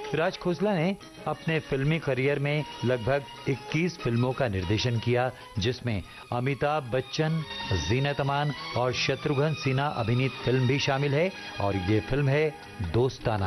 राज खोसला ने अपने फिल्मी करियर में लगभग 21 फिल्मों का निर्देशन किया, जिसमें अमिताभ बच्चन, जीनत अमान और शत्रुघ्न सिन्हा अभिनीत फिल्म भी शामिल है और ये फिल्म है दोस्ताना।